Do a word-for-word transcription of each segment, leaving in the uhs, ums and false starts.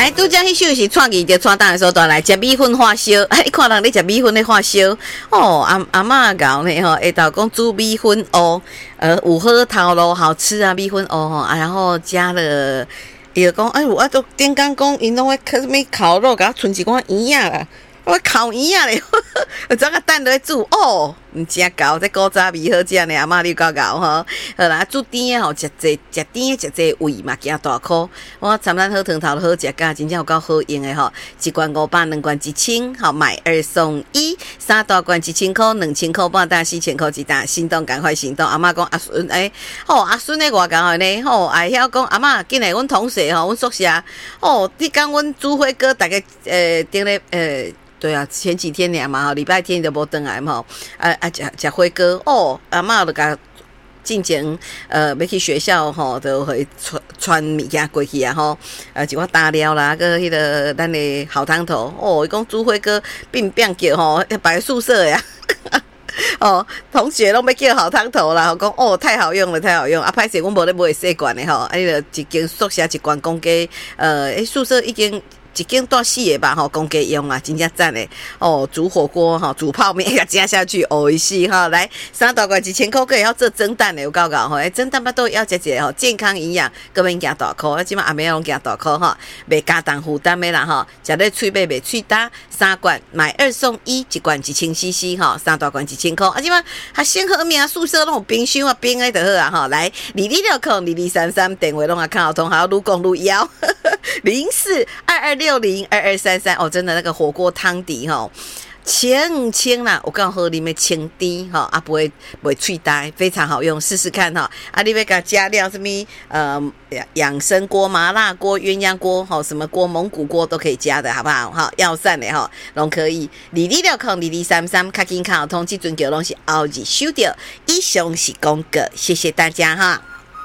来，拄则迄首是创意就创当的所段来食米粉花烧，一看人咧食米粉咧花烧，哦，阿阿嬷教呢吼，下头讲煮米粉糊，呃，有核桃咯，好吃啊，米粉糊吼，啊，然后加了，伊就讲，哎，我都顶讲讲，因拢会烤什么烤肉，甲剩一寡圆啊啦。我烤圆啊咧，有整个蛋都会煮哦，毋真厚，这古早味好食呢，阿嬷你够厚吼。好啦，煮甜的吼，食济食甜的食济胃嘛惊大箍。我参咱好汤头好食甲，真正有够好用的吼。一罐五百，两罐一千，好买二送一，三大罐一千块，两千块半大四千块一大，心动赶快行动！阿嬷讲阿孙诶，吼、哦、阿孙诶外讲呢，吼还晓讲阿嬷今日阮同学吼，阮宿舍哦，你讲阮煮火锅，大概呃顶咧呃。对啊，前几天俩嘛，礼拜天就无回来嘛，啊啊，食食火锅哦，阿嬷就甲进前呃要去学校吼，就会传传物件过去啊吼，呃一寡大料啦，个迄个咱的好汤头哦，伊讲煮火锅并变叫吼，摆宿舍呀。哦，同学拢要叫好汤头啦，讲哦太好用了，太好用啊！歹势，阮无咧买细罐的吼，啊，就一间宿舍一罐公家，呃，诶，宿舍已经。一间大四个吧，吼，公家用啊，真正赞诶！哦，煮火锅哈，煮泡面也加下去，哦一西哈，来三大罐一千块，个要做蒸蛋诶，有够够吼，诶，蒸蛋巴都要食一个吼，健康营养，各免加大块，啊，即马阿妹拢加大块哈，袂加重负担诶啦吼，食咧喙尾袂喙焦，三罐买二送一，一罐一千 C C 哈，三大罐一千块，啊，即马学生好命宿舍拢有冰箱啊，冰诶就好啊哈，来二二六空二二三三电话拢啊看好通，还要愈讲愈枵，零四二二六。六零二二三三哦，真的那个火锅汤底哈，清清啦，我刚喝里面清低哈，啊不会不会脆呆，非常好用，试试看哈。啊，你要给它加料什么呃养生锅、麻辣锅、鸳鸯锅哈，什么锅、蒙古锅都可以加的好不好？哈，药膳的哈，拢可以。二二六空二二三三，卡紧卡通，这阵叫拢是后日收到，以上是公告，谢谢大家哈。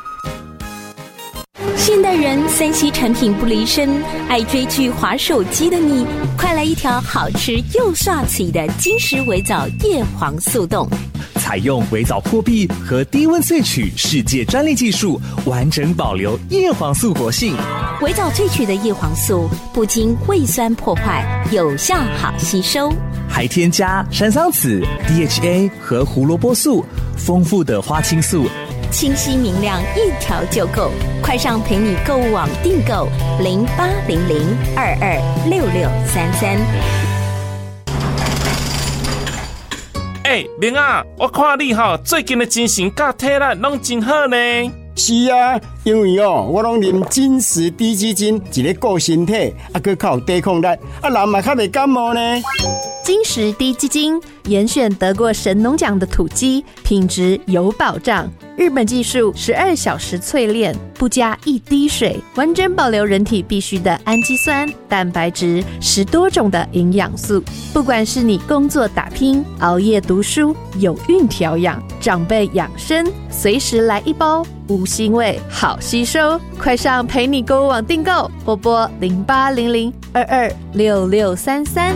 现代人三 C 产品不离身，爱追剧滑手机的你，快来一条好吃又帅气的金石微藻叶黄素冻， 采用微藻破壁和低温萃取世界专利技术，完整保留叶黄素活性。 微藻萃取的叶黄素不经胃酸破坏，有效好吸收， 还添加山桑子、D H A 和胡萝卜素，丰富的花青素。 清晰明亮，一条就够！快上陪你购物网订购零八零零二二六六三三。 哎，明啊，我看你哈最近的精神甲体力拢真好呢。 是啊，因为哦，我拢啉金石低基金，一个顾身体，啊，佮较有抵抗力，啊，人嘛较袂感冒呢。 金石低基金严选得过神农奖的土鸡，品质有保障。日本技术十二小时淬炼，不加一滴水，完整保留人体必需的氨基酸、蛋白质，十多种的营养素。不管是你工作打拼、熬夜读书、有孕调养、长辈养生，随时来一包，无腥味，好吸收。快上陪你购物网订购，或拨零八零零二二六六三三。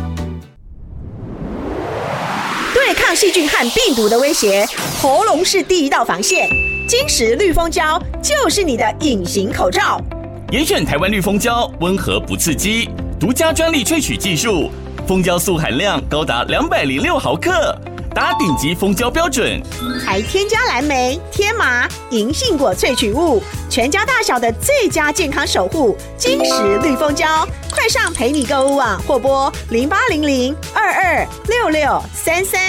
对抗细菌和病毒的威胁，喉咙是第一道防线。金石绿蜂胶就是你的隐形口罩。 严选台湾绿蜂胶，温和不刺激，独家专利萃取技术，蜂胶素含量高达两百零六毫克，达顶级蜂胶标准， 还添加蓝莓、天麻、银杏果萃取物，全家大小的最佳健康守护。金石绿蜂胶，快上陪你购物网或拨零八零零二二六六三三。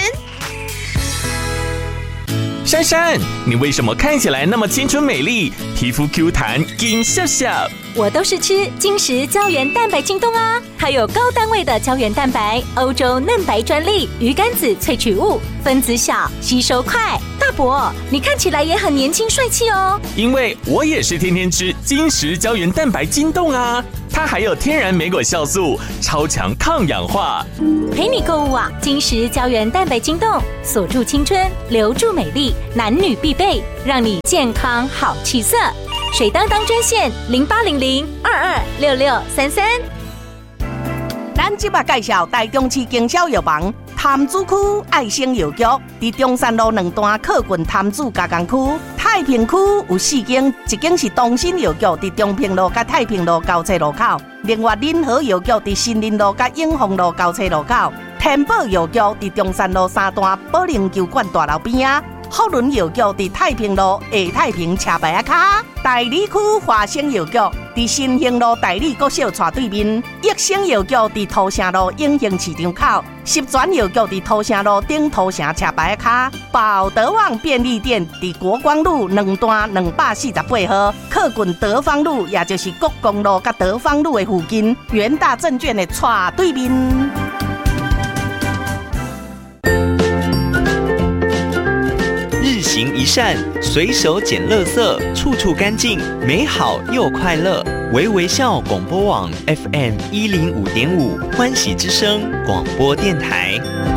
珊珊，你为什么看起来那么青春美丽，皮肤 Q 弹，紧笑笑？ 我都是吃金石胶原蛋白晶冻啊，它有高单位的胶原蛋白，欧洲嫩白专利，鱼肝子萃取物，分子小，吸收快。大伯，你看起来也很年轻帅气哦。 因为我也是天天吃金石胶原蛋白晶冻啊，它还有天然莓果酵素，超强抗氧化。 陪你购物网，金石胶原蛋白晶冻，锁住青春，留住美丽，男女必备，让你健康好气色。水当当专线零八零零二二六六三三。 咱即马介绍台中市经销药房潭子区爱心邮局伫中山路两段靠近潭子加工区，太平区有四间，一间是东新邮局伫中平路甲太平路交叉路口，另外仁和邮局伫新林路甲永丰路交叉路口，天宝邮局伫中山路三段保龄球馆大楼边啊。福伦邮局伫太平路下太平车牌啊卡，大理区华兴邮局伫新兴路大理国小斜对面，益生邮局伫土城路永兴市场口，十全邮局伫土城路顶土城车牌啊卡，宝德旺便利店伫国光路两段两百四十八号，靠近德芳路，也就是国光路甲德芳路的附近，元大证券的斜对面。 日行一善，随手捡垃圾，处处干净，美好又快乐。微微笑广播网 F M 一零五点五，欢喜之声广播电台。